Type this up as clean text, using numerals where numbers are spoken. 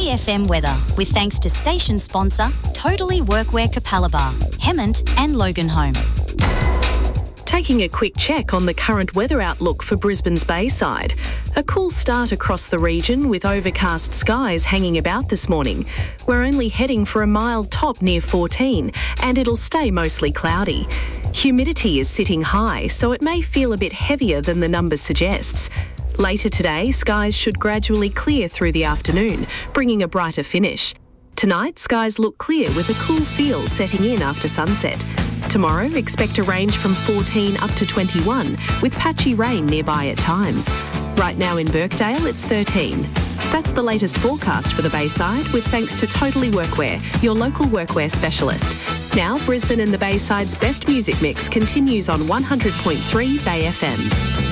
FM weather with thanks to station sponsor Totally Workwear Capalaba, Hemmant and Loganholme. Taking a quick check on the current weather outlook for Brisbane's Bayside. A cool start across the region with overcast skies hanging about this morning. We're only heading for a mild top near 14 and it'll stay mostly cloudy. Humidity is sitting high, so it may feel a bit heavier than the number suggests. Later today, skies should gradually clear through the afternoon, bringing a brighter finish. Tonight, skies look clear with a cool feel setting in after sunset. Tomorrow, expect a range from 14 up to 21, with patchy rain nearby at times. Right now in Birkdale, it's 13. That's the latest forecast for the Bayside, with thanks to Totally Workwear, your local workwear specialist. Now, Brisbane and the Bayside's best music mix continues on 100.3 Bay FM.